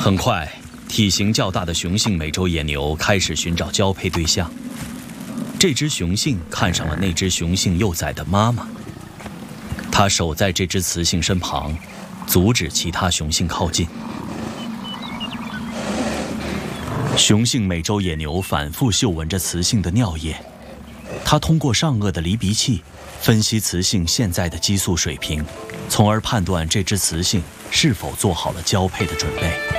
很快，体型较大的雄性美洲野牛开始寻找交配对象。这只雄性看上了那只雄性幼崽的妈妈，它守在这只雌性身旁，阻止其他雄性靠近。雄性美洲野牛反复嗅闻着雌性的尿液，它通过上颚的离鼻器分析雌性现在的激素水平，从而判断这只雌性是否做好了交配的准备。